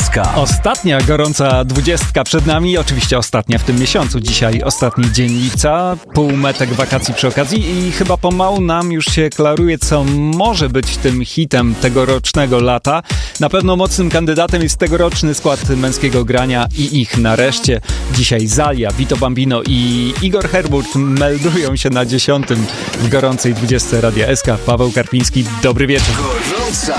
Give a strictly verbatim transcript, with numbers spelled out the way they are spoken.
S K. Ostatnia gorąca dwudziestka przed nami, oczywiście ostatnia w tym miesiącu. Dzisiaj ostatni dzień lipca, półmetek wakacji przy okazji i chyba pomału nam już się klaruje, co może być tym hitem tegorocznego lata. Na pewno mocnym kandydatem jest tegoroczny skład męskiego grania i ich nareszcie. Dzisiaj Zalia, Vito Bambino i Igor Herburt meldują się na dziesiątym w gorącej dwudziestce Radia S K. Paweł Karpiński, dobry wieczór. Gorąca